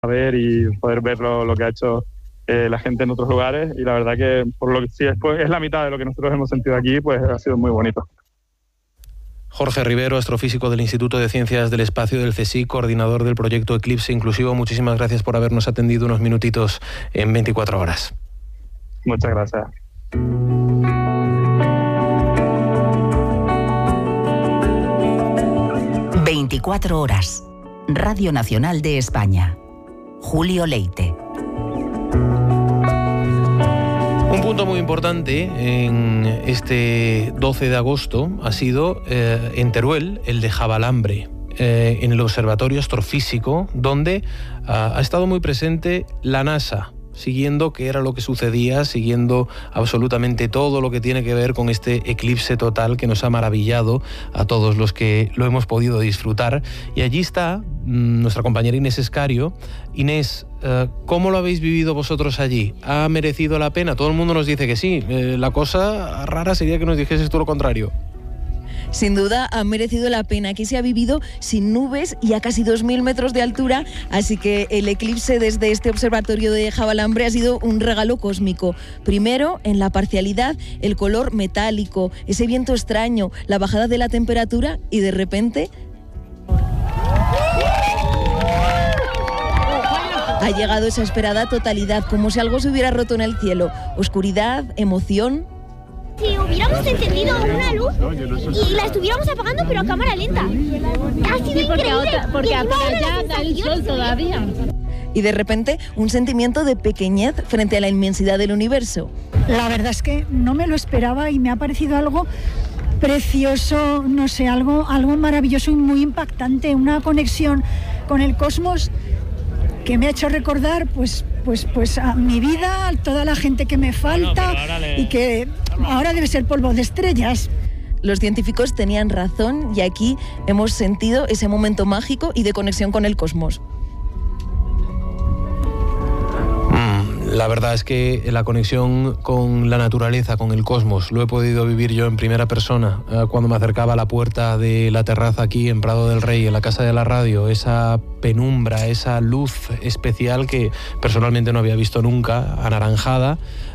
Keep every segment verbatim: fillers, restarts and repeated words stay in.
ver y poder ver lo, lo que ha hecho eh, la gente en otros lugares, y la verdad que por lo que sí después es la mitad de lo que nosotros hemos sentido aquí, pues ha sido muy bonito. Jorge Rivero, astrofísico del Instituto de Ciencias del Espacio del CSIC, coordinador del proyecto Eclipse Inclusivo, muchísimas gracias por habernos atendido unos minutitos en veinticuatro horas. Muchas gracias. veinticuatro horas. Radio Nacional de España. Julio Leite. Un punto muy importante en este doce de agosto ha sido eh, en Teruel, el de Javalambre, eh, en el Observatorio Astrofísico, donde uh, ha estado muy presente la NASA, siguiendo qué era lo que sucedía, siguiendo absolutamente todo lo que tiene que ver con este eclipse total que nos ha maravillado a todos los que lo hemos podido disfrutar. Y allí está mmm, nuestra compañera Inés Escario. Inés, eh, ¿cómo lo habéis vivido vosotros allí? ¿Ha merecido la pena? Todo el mundo nos dice que sí. Eh, la cosa rara sería que nos dijeses tú lo contrario. Sin duda ha merecido la pena. Aquí se ha vivido sin nubes y a casi dos mil metros de altura, así que el eclipse desde este observatorio de Javalambre ha sido un regalo cósmico. Primero, en la parcialidad, el color metálico, ese viento extraño, la bajada de la temperatura y de repente ha llegado esa esperada totalidad, como si algo se hubiera roto en el cielo. Oscuridad, emoción. Si hubiéramos encendido una luz y la estuviéramos apagando, pero a cámara lenta. Ha sido sí, porque increíble. Otra, porque para allá da el sol todavía. Y de repente un sentimiento de pequeñez frente a la inmensidad del universo. La verdad es que no me lo esperaba y me ha parecido algo precioso, no sé, algo, algo maravilloso y muy impactante, una conexión con el cosmos que me ha hecho recordar pues, pues, pues a mi vida, a toda la gente que me falta, bueno, le... y que ahora debe ser polvo de estrellas. Los científicos tenían razón y aquí hemos sentido ese momento mágico y de conexión con el cosmos. La verdad es que la conexión con la naturaleza, con el cosmos, lo he podido vivir yo en primera persona eh, cuando me acercaba a la puerta de la terraza aquí en Prado del Rey, en la Casa de la Radio. Esa penumbra, esa luz especial que personalmente no había visto nunca, anaranjada,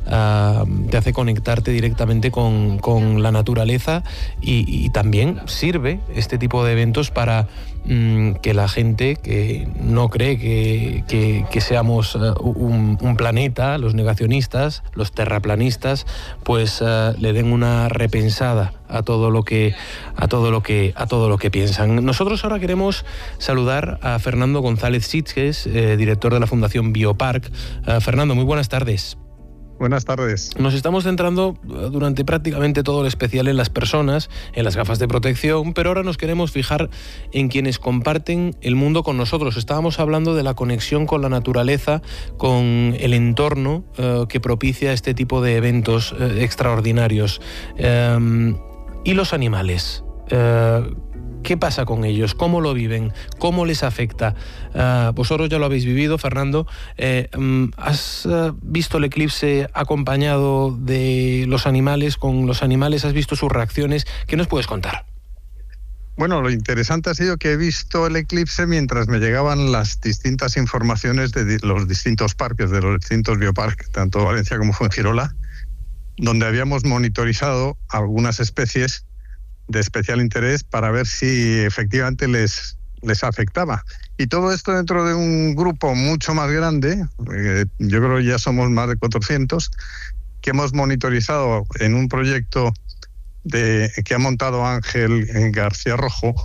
uh, te hace conectarte directamente con, con la naturaleza y, y también sirve este tipo de eventos para que la gente que no cree que, que, que seamos uh, un, un planeta, los negacionistas, los terraplanistas, pues uh, le den una repensada a todo lo que a todo lo que a todo lo que piensan. Nosotros ahora queremos saludar a Fernando González Sitges, eh, director de la Fundación Biopark. Uh, Fernando, muy buenas tardes. Buenas tardes. Nos estamos centrando durante prácticamente todo el especial en las personas, en las gafas de protección, pero ahora nos queremos fijar en quienes comparten el mundo con nosotros. Estábamos hablando de la conexión con la naturaleza, con el entorno eh, que propicia este tipo de eventos eh, extraordinarios. Eh, ¿Y los animales? Eh, ¿Qué pasa con ellos? ¿Cómo lo viven? ¿Cómo les afecta? Uh, vosotros ya lo habéis vivido, Fernando. Eh, um, ¿Has uh, visto el eclipse acompañado de los animales, con los animales? ¿Has visto sus reacciones? ¿Qué nos puedes contar? Bueno, lo interesante ha sido que he visto el eclipse mientras me llegaban las distintas informaciones de los distintos parques, de los distintos bioparques, tanto Valencia como Fuengirola, donde habíamos monitorizado algunas especies de especial interés para ver si efectivamente les, les afectaba. Y todo esto dentro de un grupo mucho más grande, eh, yo creo que ya somos más de cuatrocientos, que hemos monitorizado en un proyecto de, que ha montado Ángel García Rojo,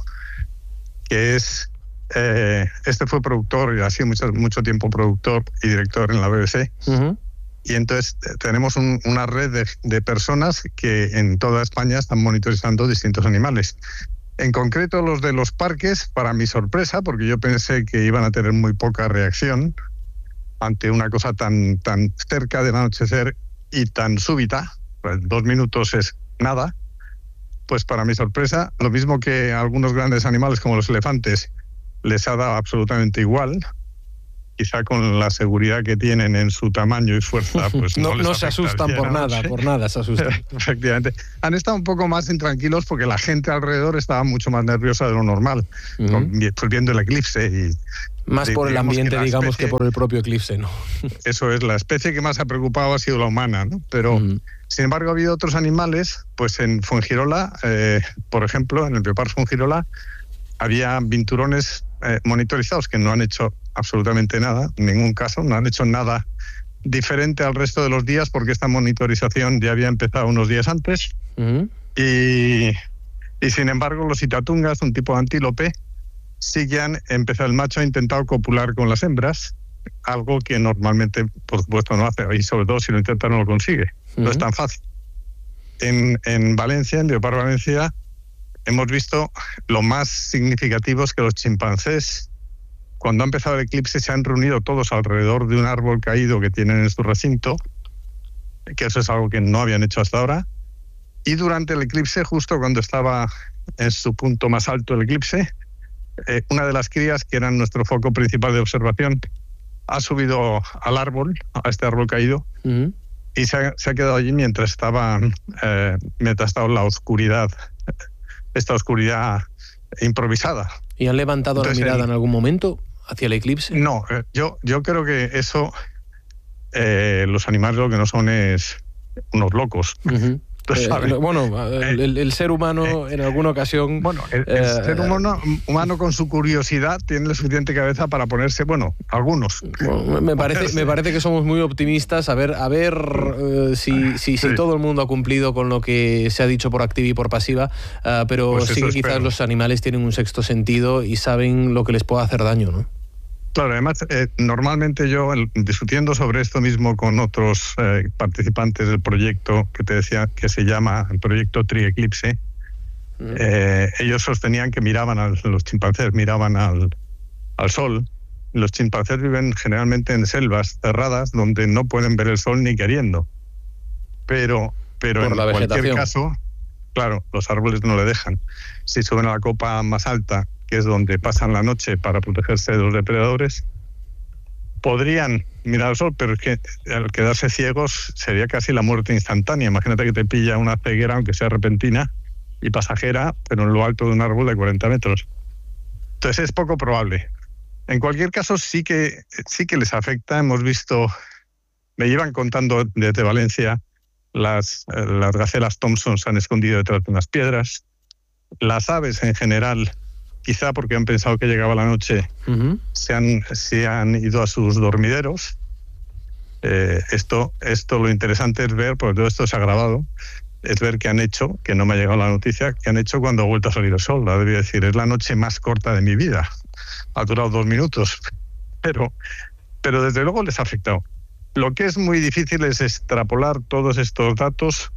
que es, eh, este fue productor, y ha sido mucho, mucho tiempo productor y director en la B B C. Uh-huh. Y entonces tenemos un, una red de, de personas que en toda España están monitorizando distintos animales. En concreto los de los parques, para mi sorpresa, porque yo pensé que iban a tener muy poca reacción ante una cosa tan, tan cerca del anochecer y tan súbita, pues dos minutos es nada, pues para mi sorpresa, lo mismo que a algunos grandes animales como los elefantes les ha dado absolutamente igual, quizá con la seguridad que tienen en su tamaño y fuerza, pues no, no, les no se asustan por nada, por nada se asustan. Efectivamente. Han estado un poco más intranquilos porque la gente alrededor estaba mucho más nerviosa de lo normal, uh-huh. con, pues viendo el eclipse. Y, más por el ambiente, que digamos, especie, que por el propio eclipse, ¿no? Eso es, la especie que más se ha preocupado ha sido la humana, ¿no? Pero, uh-huh. sin embargo, ha habido otros animales, pues en Fuengirola, eh, por ejemplo, en el Bioparque Fuengirola, había vinturones eh, monitorizados que no han hecho absolutamente nada, en ningún caso, no han hecho nada diferente al resto de los días porque esta monitorización ya había empezado unos días antes. Uh-huh. y, y sin embargo los itatungas, un tipo de antílope, sí que han empezado, el macho ha intentado copular con las hembras, algo que normalmente, por supuesto, no hace, y sobre todo si lo intenta no lo consigue. Uh-huh. No es tan fácil. En, en Valencia, en Bioparque Valencia, hemos visto lo más significativo es que los chimpancés, cuando ha empezado el eclipse, se han reunido todos alrededor de un árbol caído que tienen en su recinto, que eso es algo que no habían hecho hasta ahora, y durante el eclipse, justo cuando estaba en su punto más alto el eclipse, eh, una de las crías, que era nuestro foco principal de observación, ha subido al árbol, a este árbol caído, uh-huh. y se ha, se ha quedado allí mientras estaba, eh, mientras estaba la oscuridad, esta oscuridad improvisada. ¿Y han levantado Entonces, la mirada el, en algún momento hacia el eclipse? No, eh, yo, yo creo que eso, eh, los animales lo que no son es unos locos. Uh-huh. Eh, bueno, el, el, el ser humano eh, en alguna ocasión... Bueno, el, el eh, ser humano, humano con su curiosidad tiene la suficiente cabeza para ponerse, bueno, algunos. Bueno, me, parece, me parece que somos muy optimistas. A ver, a ver uh, si, si, si sí. todo el mundo ha cumplido con lo que se ha dicho por activa y por pasiva, uh, pero pues sí que quizás espero. Los animales tienen un sexto sentido y saben lo que les puede hacer daño, ¿no? Claro, además, eh, normalmente yo, el, discutiendo sobre esto mismo con otros eh, participantes del proyecto que te decía, que se llama el proyecto Trieclipse, mm. eh, ellos sostenían que miraban, a los chimpancés miraban al, al sol. Los chimpancés viven generalmente en selvas cerradas donde no pueden ver el sol ni queriendo. Pero, pero en cualquier caso, claro, los árboles no le dejan. Si suben a la copa más alta, que es donde pasan la noche para protegerse de los depredadores, podrían mirar al sol, pero es que al quedarse ciegos sería casi la muerte instantánea. Imagínate que te pilla una ceguera, aunque sea repentina y pasajera, pero en lo alto de un árbol de cuarenta metros. Entonces es poco probable. En cualquier caso, sí que, sí que les afecta. Hemos visto, me llevan contando desde Valencia, las, las gacelas Thompson se han escondido detrás de unas piedras. Las aves en general, quizá porque han pensado que llegaba la noche, uh-huh. se, han, se han ido a sus dormideros. Eh, esto, esto lo interesante es ver, porque todo esto se ha grabado, es ver qué han hecho, que no me ha llegado la noticia, qué han hecho cuando ha vuelto a salir el sol. La debía decir, es la noche más corta de mi vida. Ha durado dos minutos. Pero, pero desde luego les ha afectado. Lo que es muy difícil es extrapolar todos estos datos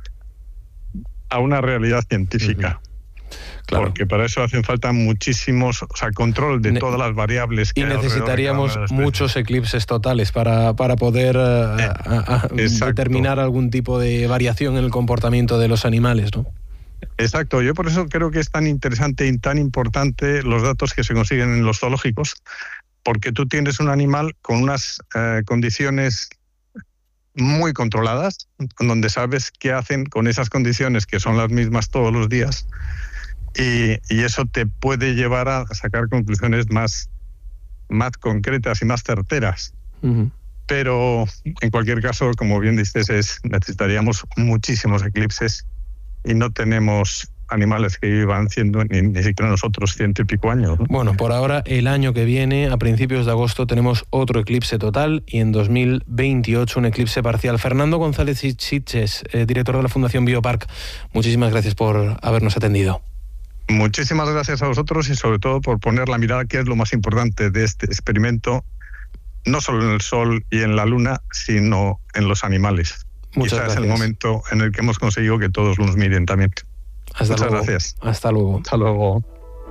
a una realidad científica. Uh-huh. Claro. Porque para eso hacen falta muchísimos, o sea, control de todas las variables. Que y necesitaríamos de muchos eclipses totales para, para poder eh, a, a determinar algún tipo de variación en el comportamiento de los animales, ¿no? Exacto, yo por eso creo que es tan interesante y tan importante los datos que se consiguen en los zoológicos, porque tú tienes un animal con unas eh, condiciones muy controladas, donde sabes qué hacen con esas condiciones que son las mismas todos los días. Y, y eso te puede llevar a sacar conclusiones más, más concretas y más certeras. Uh-huh. Pero en cualquier caso, como bien dices, es, necesitaríamos muchísimos eclipses y no tenemos animales que vivan siendo ni, ni siquiera nosotros ciento y pico años, ¿no? Bueno, por ahora, el año que viene, a principios de agosto, tenemos otro eclipse total y en dos mil veintiocho un eclipse parcial. Fernando González Sitges, eh, director de la Fundación Bioparque, muchísimas gracias por habernos atendido. Muchísimas gracias a vosotros y sobre todo por poner la mirada, que es lo más importante de este experimento, no solo en el Sol y en la Luna, sino en los animales. Muchas Quizás gracias. Es el momento en el que hemos conseguido que todos los miren también. Hasta Muchas luego. gracias. Hasta luego. Hasta luego.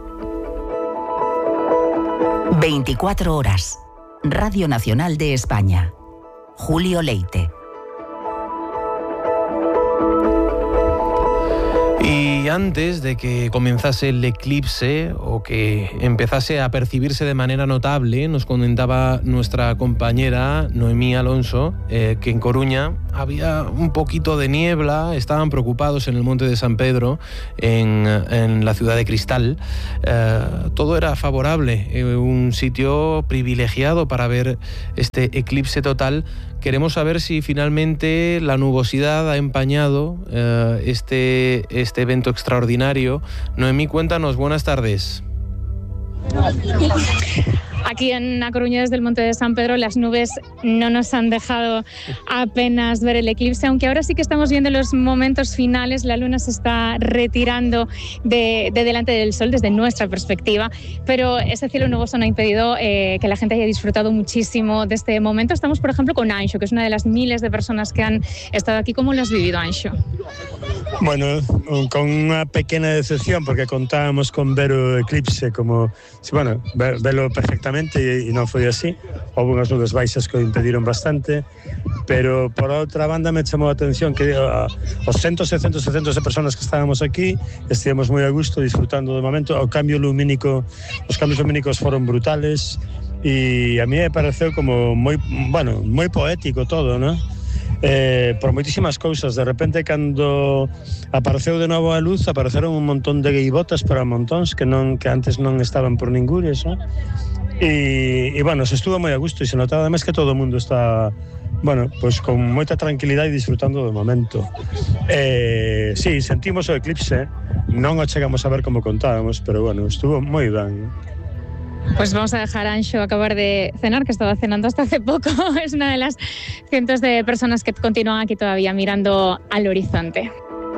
veinticuatro horas. Radio Nacional de España. Julio Leite. Y antes de que comenzase el eclipse o que empezase a percibirse de manera notable, nos comentaba nuestra compañera Noemí Alonso eh, que en Coruña había un poquito de niebla, estaban preocupados en el Monte de San Pedro, en, en la ciudad de Cristal. Eh, todo era favorable, eh, un sitio privilegiado para ver este eclipse total. Queremos saber si finalmente la nubosidad ha empañado eh, este, este evento extraordinario. Noemí, cuéntanos, buenas tardes. Aquí en A Coruña, desde el Monte de San Pedro, las nubes no nos han dejado apenas ver el eclipse, aunque ahora sí que estamos viendo los momentos finales. La luna se está retirando de, de delante del sol desde nuestra perspectiva, pero ese cielo nuboso no ha impedido eh, que la gente haya disfrutado muchísimo de este momento. Estamos, por ejemplo, con Anxo, que es una de las miles de personas que han estado aquí. ¿Cómo lo has vivido, Anxo? Bueno, con una pequeña decepción, porque contábamos con ver o eclipse como, bueno, verlo perfectamente, e non foi así. Houve unhas nubes baixas que o impediron bastante, pero por outra banda me chamou a atención que uh, os centos e centos e centos de personas que estábamos aquí estivemos moi a gusto disfrutando do momento. O cambio lumínico, os cambios lumínicos foron brutales e a mí me pareceu como moi, bueno, moi poético todo, non? Eh, por moitísimas cousas. De repente, cando apareceu de novo a luz, apareceron un montón de gaivotas para montóns que non que antes non estaban por ningures, non? E, e bueno, se estuvo moi a gusto e se notaba además que todo o mundo está, bueno, pues con moita tranquilidade e disfrutando do momento. Eh, sí, sentimos o eclipse, non o chegamos a ver como contábamos, pero bueno, estuvo moi ben. Pues vamos a dejar a Anxo acabar de cenar, que estaba cenando hasta hace poco. Es una de las cientos de personas que continúan aquí todavía mirando al horizonte.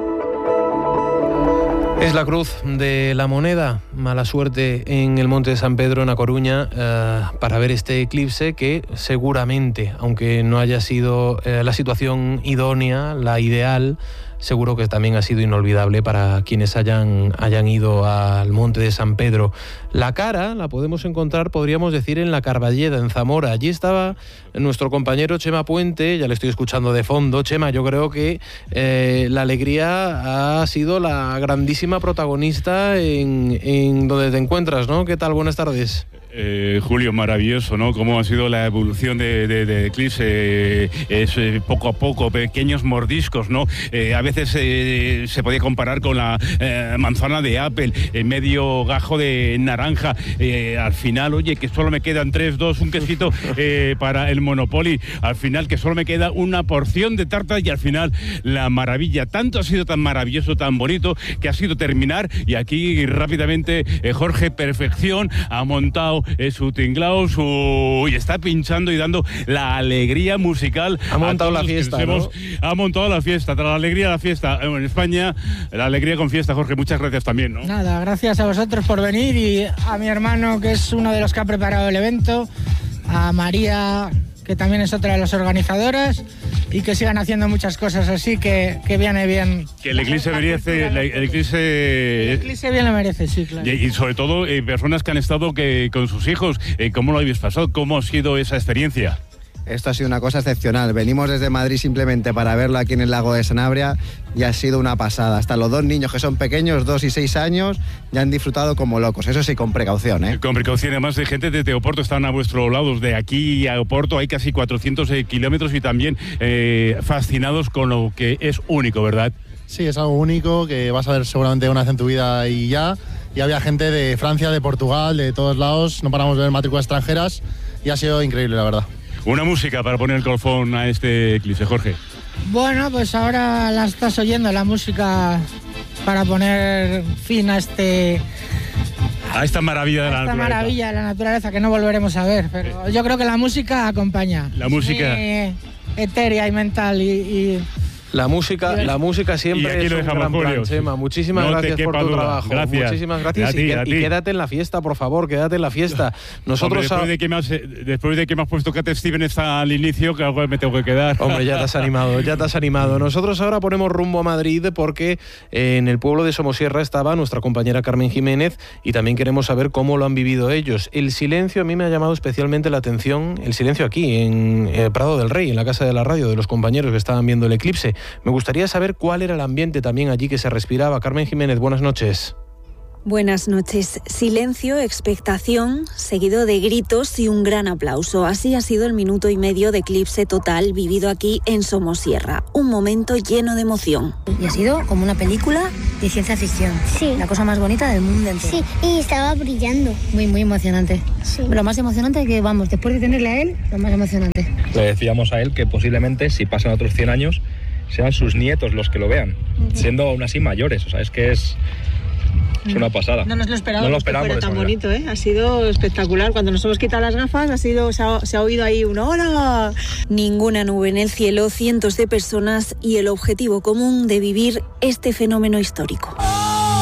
Es la cruz de la moneda, mala suerte en el Monte de San Pedro, en A Coruña, eh, para ver este eclipse que seguramente, aunque no haya sido eh, la situación idónea, la ideal, seguro que también ha sido inolvidable para quienes hayan, hayan ido al Monte de San Pedro. La cara la podemos encontrar, podríamos decir, en la Carballeda, en Zamora. Allí estaba nuestro compañero Chema Puente, ya le estoy escuchando de fondo. Chema, yo creo que eh, la alegría ha sido la grandísima protagonista en, en donde te encuentras, ¿no? ¿Qué tal? Buenas tardes. Eh, Julio, maravilloso, ¿no? Cómo ha sido la evolución de, de, de Eclipse, eh, es eh, poco a poco, pequeños mordiscos, ¿no? Eh, a veces eh, se podía comparar con la eh, manzana de Apple, eh, medio gajo de naranja. Eh, al final, oye, que solo me quedan tres, dos, un quesito eh, para el Monopoly. Al final, que solo me queda una porción de tarta y al final, la maravilla. Tanto ha sido tan maravilloso, tan bonito, que ha sido terminar y aquí rápidamente eh, Jorge Perfección ha montado Eh, su tinglao, su... y está pinchando y dando la alegría musical. Ha montado la fiesta, ¿no? Ha montado la fiesta, tras la alegría la fiesta. En España, la alegría con fiesta, Jorge, muchas gracias también, ¿no? Nada, gracias a vosotros por venir y a mi hermano, que es uno de los que ha preparado el evento, a María, que también es otra de las organizadoras, y que sigan haciendo muchas cosas así, que, que viene bien. Que el eclipse merece, el eclipse... El eclipse bien lo merece, sí, claro. Y, y sobre todo, eh, personas que han estado que, con sus hijos, eh, ¿cómo lo habéis pasado? ¿Cómo ha sido esa experiencia? Esto ha sido una cosa excepcional. Venimos desde Madrid simplemente para verlo aquí en el lago de Sanabria y ha sido una pasada. Hasta los dos niños que son pequeños, dos y seis años, ya han disfrutado como locos. Eso sí, con precaución, ¿eh? Con precaución, además de gente de Oporto están a vuestro lado. De aquí a Oporto hay casi cuatrocientos kilómetros y también eh, fascinados con lo que es único, ¿verdad? Sí, es algo único que vas a ver seguramente una vez en tu vida y ya. Y había gente de Francia, de Portugal, de todos lados. No paramos de ver matrículas extranjeras y ha sido increíble, la verdad. Una música para poner el colofón a este eclipse, Jorge. Bueno, pues ahora la estás oyendo, la música para poner fin a este... A esta maravilla de la esta naturaleza. Esta maravilla de la naturaleza que no volveremos a ver, pero yo creo que la música acompaña. La música... Es muy etérea y mental y... y... La música, la música siempre es un gran plan, Chema. Muchísimas no gracias por tu duda. trabajo. Gracias. Muchísimas gracias. A ti, y, a y ti. quédate en la fiesta, por favor, quédate en la fiesta. Nosotros Hombre, después, a... de que me has, después de que me has puesto Cat Stevens al inicio, que algo me tengo que quedar. Hombre, ya te has animado, ya te has animado. Nosotros ahora ponemos rumbo a Madrid porque en el pueblo de Somosierra estaba nuestra compañera Carmen Jiménez y también queremos saber cómo lo han vivido ellos. El silencio a mí me ha llamado especialmente la atención, el silencio aquí, en eh, Prado del Rey, en la Casa de la Radio, de los compañeros que estaban viendo el eclipse. Me gustaría saber cuál era el ambiente también allí que se respiraba. Carmen Jiménez, buenas noches. Buenas noches. Silencio, expectación, seguido de gritos y un gran aplauso. Así ha sido el minuto y medio de eclipse total vivido aquí en Somosierra. Un momento lleno de emoción. Y ha sido como una película de ciencia ficción. Sí. La cosa más bonita del mundo entero. Sí, y estaba brillando. Muy, muy emocionante. Sí. Lo más emocionante que, vamos, después de tenerle a él, lo más emocionante. Le decíamos a él que posiblemente, si pasan otros cien años, sean sus nietos los que lo vean, uh-huh. siendo aún así mayores. O sea, es que es... Es una pasada. No nos lo esperábamos, no lo que esperábamos fuera tan bonito, ¿eh? Ha sido espectacular. Cuando nos hemos quitado las gafas, ha sido, se, ha, se ha oído ahí un ¡hola! Ninguna nube en el cielo, cientos de personas y el objetivo común de vivir este fenómeno histórico.